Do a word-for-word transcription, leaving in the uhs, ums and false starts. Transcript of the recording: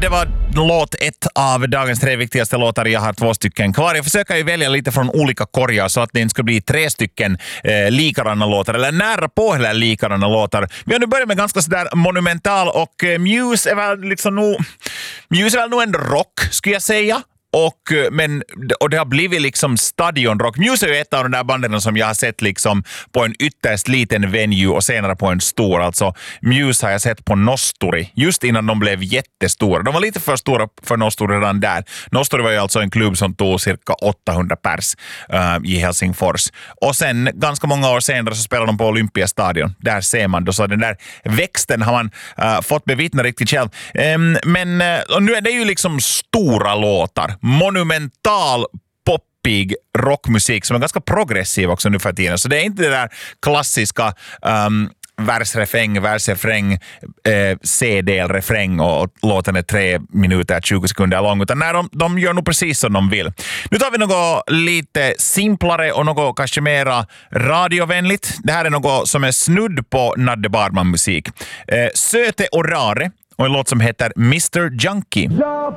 det var låt ett av dagens tre viktigaste låtar. Jag har två stycken kvar. Jag försöker ju välja lite från olika korgar så att det inte ska bli tre stycken eh, likaranna låtar, eller nära på eller likaranna låtar. Vi har nu börjat med ganska sådär monumental, och eh, Muse är väl liksom nog, Muse är väl nog en rock, skulle jag säga. Och, men, och det har blivit liksom stadionrock. Muse är ju ett av de där banden som jag har sett liksom på en ytterst liten venue och senare på en stor. Alltså Muse har jag sett på Nosturi just innan de blev jättestora. De var lite för stora för Nosturi redan där. Nosturi var ju alltså en klubb som tog cirka åttahundra pers uh, i Helsingfors. Och sen ganska många år senare så spelade de på Olympiastadion. Där ser man då, så den där växten har man uh, fått bevittna riktigt själv. Um, men uh, och nu är det ju liksom stora låtar. Monumental, poppig rockmusik som är ganska progressiv också nu för tiden. Så det är inte det där klassiska um, vers-refräng, vers-refräng, eh, C-del, refräng och, och låten är tre minuter, tjugo sekunder lång. Utan nej, de, de gör nog precis som de vill. Nu tar vi något lite simplare och något kanske mera radiovänligt. Det här är något som är snudd på Nadde Bardman-musik. Eh, Söte och Rare och en låt som heter mister Junkie.